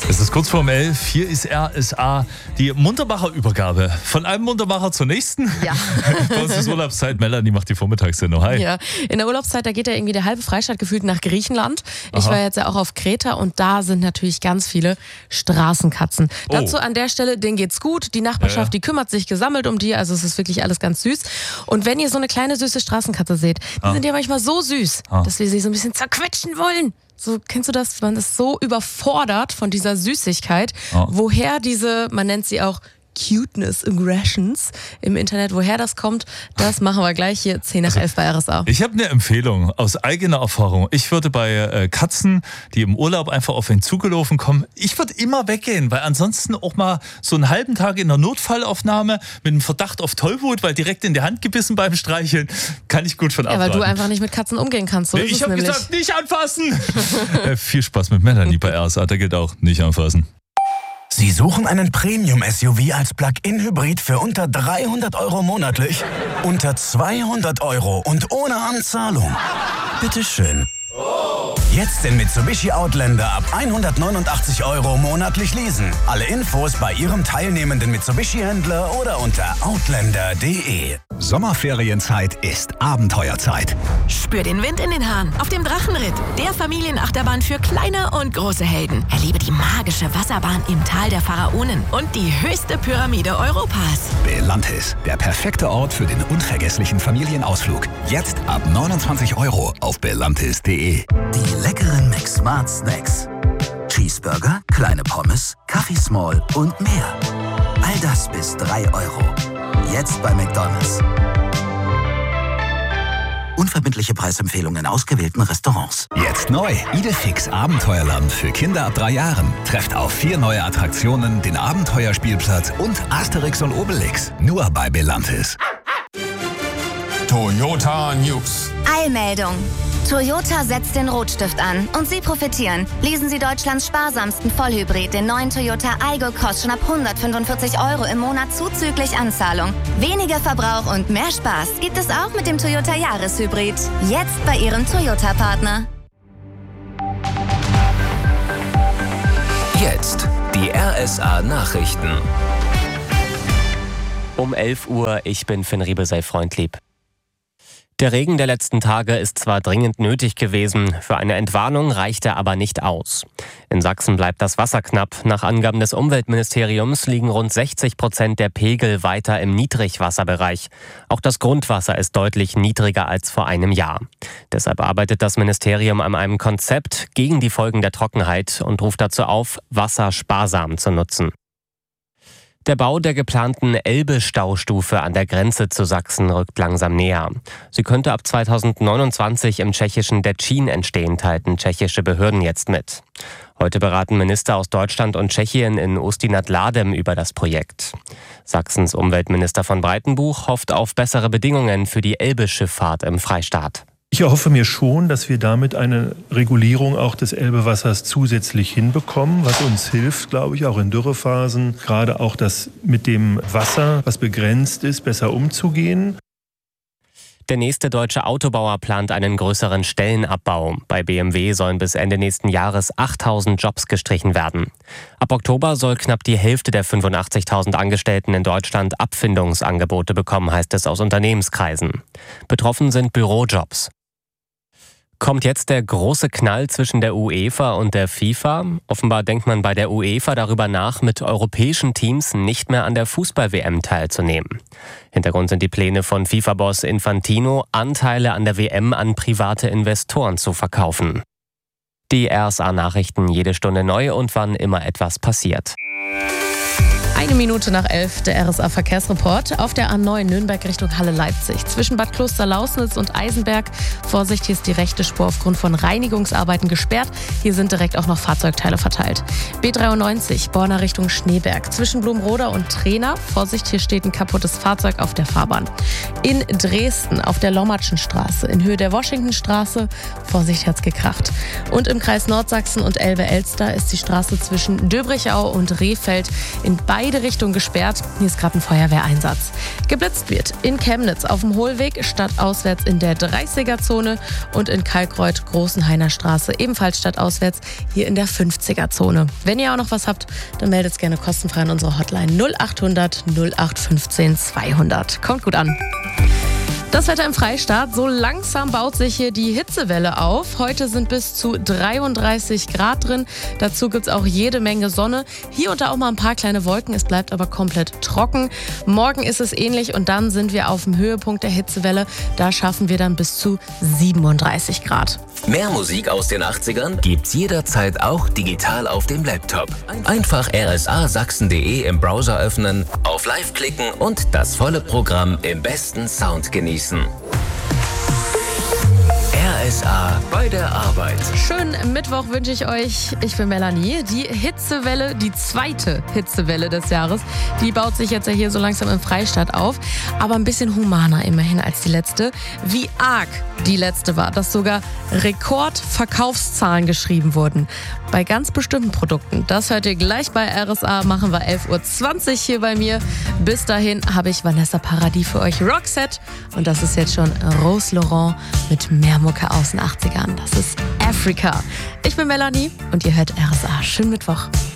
Es ist kurz vorm 11. Hier ist RSA, die Muntermacher-Übergabe. Von einem Muntermacher zur nächsten. Ja. Bei uns ist Urlaubszeit. Melanie macht die Vormittagssendung. Hi. Ja. In der Urlaubszeit, da geht ja irgendwie der halbe Freistaat gefühlt nach Griechenland. Ich war jetzt ja auch auf Kreta und da sind natürlich ganz viele Straßenkatzen. Dazu an der Stelle, denen geht's gut. Die Nachbarschaft, die kümmert sich gesammelt um die. Also es ist wirklich alles ganz süß. Und wenn ihr so eine kleine süße Straßenkatze seht, die sind ja manchmal so süß, dass wir sie so ein bisschen zerquetschen wollen. So, kennst du das? Man ist so überfordert von dieser Süßigkeit. Woher diese, man nennt sie auch Cuteness Aggressions im Internet, woher das kommt, das machen wir gleich hier 10 nach 11 bei RSA. Ich habe eine Empfehlung aus eigener Erfahrung. Ich würde bei Katzen, die im Urlaub einfach auf ihn zugelaufen kommen, ich würde immer weggehen, weil ansonsten auch mal so einen halben Tag in der Notfallaufnahme mit einem Verdacht auf Tollwut, weil direkt in die Hand gebissen beim Streicheln, kann ich gut von abraten. Ja, weil du einfach nicht mit Katzen umgehen kannst. So ich habe gesagt, nicht anfassen! Viel Spaß mit Melanie bei RSA, da gilt auch, nicht anfassen. Sie suchen einen Premium-SUV als Plug-in-Hybrid für unter 300 € monatlich? Unter 200 € und ohne Anzahlung? Bitteschön. Jetzt den Mitsubishi Outlander ab 189 € monatlich leasen. Alle Infos bei Ihrem teilnehmenden Mitsubishi-Händler oder unter outlander.de. Sommerferienzeit ist Abenteuerzeit. Spür den Wind in den Haaren auf dem Drachenritt, der Familienachterbahn für kleine und große Helden. Erlebe die magische Wasserbahn im Tal der Pharaonen und die höchste Pyramide Europas. Belantis, der perfekte Ort für den unvergesslichen Familienausflug. Jetzt ab 29 € auf belantis.de. Die leckeren McSmart Snacks. Cheeseburger, kleine Pommes, Kaffee Small und mehr. All das bis 3 €. Jetzt bei McDonald's. Unverbindliche Preisempfehlungen in ausgewählten Restaurants. Jetzt neu. Idefix Abenteuerland für Kinder ab 3 Jahren. Trefft auf 4 neue Attraktionen, den Abenteuerspielplatz und Asterix und Obelix. Nur bei Belantis. Toyota News. Eilmeldung. Toyota setzt den Rotstift an und Sie profitieren. Lesen Sie Deutschlands sparsamsten Vollhybrid, den neuen Toyota Aygo Cross, schon ab 145 € im Monat zuzüglich Anzahlung. Weniger Verbrauch und mehr Spaß gibt es auch mit dem Toyota Jahreshybrid. Jetzt bei Ihrem Toyota-Partner. Jetzt die RSA Nachrichten. Um 11 Uhr, ich bin Finn Riebe, sei freundlieb. Der Regen der letzten Tage ist zwar dringend nötig gewesen, für eine Entwarnung reicht er aber nicht aus. In Sachsen bleibt das Wasser knapp. Nach Angaben des Umweltministeriums liegen rund 60% der Pegel weiter im Niedrigwasserbereich. Auch das Grundwasser ist deutlich niedriger als vor einem Jahr. Deshalb arbeitet das Ministerium an einem Konzept gegen die Folgen der Trockenheit und ruft dazu auf, Wasser sparsam zu nutzen. Der Bau der geplanten Elbe-Staustufe an der Grenze zu Sachsen rückt langsam näher. Sie könnte ab 2029 im tschechischen Děčín entstehen, teilten tschechische Behörden jetzt mit. Heute beraten Minister aus Deutschland und Tschechien in Ústí nad Labem über das Projekt. Sachsens Umweltminister von Breitenbuch hofft auf bessere Bedingungen für die Elbe-Schifffahrt im Freistaat. Ich erhoffe mir schon, dass wir damit eine Regulierung auch des Elbewassers zusätzlich hinbekommen, was uns hilft, glaube ich, auch in Dürrephasen, gerade auch das mit dem Wasser, was begrenzt ist, besser umzugehen. Der nächste deutsche Autobauer plant einen größeren Stellenabbau. Bei BMW sollen bis Ende nächsten Jahres 8.000 Jobs gestrichen werden. Ab Oktober soll knapp die Hälfte der 85.000 Angestellten in Deutschland Abfindungsangebote bekommen, heißt es aus Unternehmenskreisen. Betroffen sind Bürojobs. Kommt jetzt der große Knall zwischen der UEFA und der FIFA? Offenbar denkt man bei der UEFA darüber nach, mit europäischen Teams nicht mehr an der Fußball-WM teilzunehmen. Hintergrund sind die Pläne von FIFA-Boss Infantino, Anteile an der WM an private Investoren zu verkaufen. Die RSA-Nachrichten jede Stunde neu und wann immer etwas passiert. 1 Minute nach 11, der RSA-Verkehrsreport. Auf der A9 Nürnberg Richtung Halle-Leipzig. Zwischen Bad Kloster-Lausnitz und Eisenberg. Vorsicht, hier ist die rechte Spur aufgrund von Reinigungsarbeiten gesperrt. Hier sind direkt auch noch Fahrzeugteile verteilt. B93 Borna Richtung Schneeberg. Zwischen Blumroda und Trena. Vorsicht, hier steht ein kaputtes Fahrzeug auf der Fahrbahn. In Dresden auf der Lommatschenstraße in Höhe der Washingtonstraße. Vorsicht, hat's gekracht. Und im Kreis Nordsachsen und Elbe-Elster ist die Straße zwischen Döbrichau und Rehfeld in beiden beide Richtungen gesperrt. Hier ist gerade ein Feuerwehreinsatz. Geblitzt wird in Chemnitz auf dem Hohlweg, stadtauswärts in der 30er-Zone und in Kalkreuth, Großenhainer Straße, ebenfalls stadtauswärts, hier in der 50er-Zone. Wenn ihr auch noch was habt, dann meldet es gerne kostenfrei an unsere Hotline 0800 0815 200. Kommt gut an. Das Wetter im Freistaat. So langsam baut sich hier die Hitzewelle auf. Heute sind bis zu 33 Grad drin. Dazu gibt es auch jede Menge Sonne. Hier und da auch mal ein paar kleine Wolken. Es bleibt aber komplett trocken. Morgen ist es ähnlich und dann sind wir auf dem Höhepunkt der Hitzewelle. Da schaffen wir dann bis zu 37 Grad. Mehr Musik aus den 80ern gibt's jederzeit auch digital auf dem Laptop. Einfach rsasachsen.de im Browser öffnen, auf Live klicken und das volle Programm im besten Sound genießen. RSA bei der Arbeit. Schönen Mittwoch wünsche ich euch. Ich bin Melanie. Die Hitzewelle, die zweite Hitzewelle des Jahres, die baut sich jetzt ja hier so langsam im Freistaat auf. Aber ein bisschen humaner immerhin als die letzte. Wie arg die letzte war, dass sogar Rekordverkaufszahlen geschrieben wurden. Bei ganz bestimmten Produkten. Das hört ihr gleich bei RSA. Machen wir 11.20 Uhr hier bei mir. Bis dahin habe ich Vanessa Paradis für euch Roxette. Und das ist jetzt schon Rose Laurent mit mehr Mucke aus den 80ern. Das ist Africa. Ich bin Melanie und ihr hört RSA. Schönen Mittwoch.